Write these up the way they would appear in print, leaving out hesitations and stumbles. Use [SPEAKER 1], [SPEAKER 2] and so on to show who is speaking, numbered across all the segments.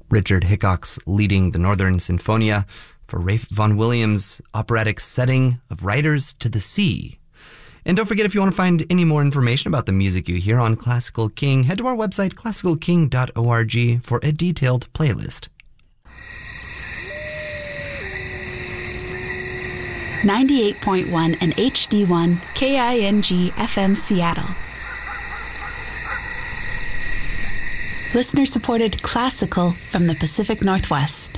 [SPEAKER 1] Richard Hickox leading the Northern Sinfonia for Ralph Vaughan Williams' operatic setting of Riders to the Sea. And don't forget, if you want to find any more information about the music you hear on Classical King, head to our website, classicalking.org, for a detailed playlist.
[SPEAKER 2] 98.1 and HD1 KING FM Seattle. Listener-supported classical from the Pacific Northwest.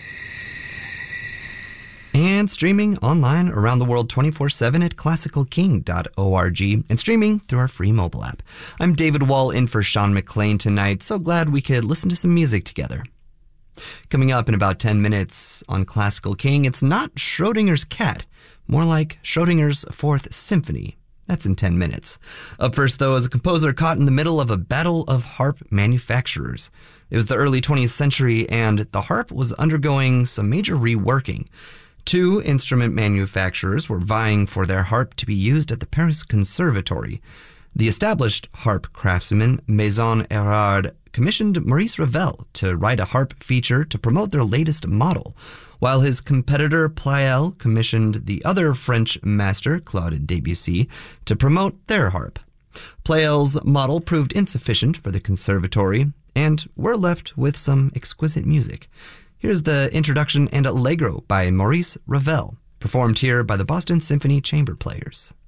[SPEAKER 1] And streaming online around the world 24/7 at classicalking.org and streaming through our free mobile app. I'm David Wall in for Sean McLean tonight. So glad we could listen to some music together. Coming up in about 10 minutes on Classical King, it's not Schrodinger's cat, more like Schrodinger's Fourth Symphony. That's in 10 minutes. Up first, though, is a composer caught in the middle of a battle of harp manufacturers. It was the early 20th century, and the harp was undergoing some major reworking. Two instrument manufacturers were vying for their harp to be used at the Paris Conservatory. The established harp craftsman Maison Erard commissioned Maurice Ravel to write a harp feature to promote their latest model, while his competitor Pleyel commissioned the other French master, Claude Debussy, to promote their harp. Pleyel's model proved insufficient for the conservatory, and we're left with some exquisite music. Here's the introduction and allegro by Maurice Ravel, performed here by the Boston Symphony Chamber Players.